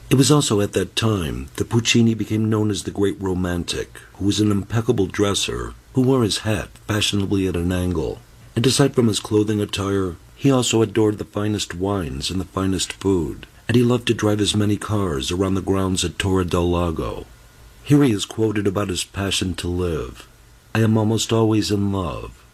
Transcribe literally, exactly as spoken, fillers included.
It was also at that time that Puccini became known as the great romantic, who was an impeccable dresser, who wore his hat fashionably at an angle. And aside from his clothing attire, he also adored the finest wines and the finest food, and he loved to drive his many cars around the grounds at Torre del Lago. Here he is quoted about his passion to live. "I am almost always in love.